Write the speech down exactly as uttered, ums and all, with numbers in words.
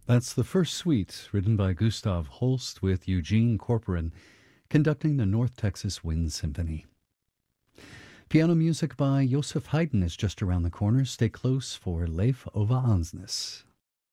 That's the first suite, written by Gustav Holst with Eugene Corporon, conducting the North Texas Wind Symphony. Piano music by Joseph Haydn is just around the corner. Stay close for Leif Ove Ansnes.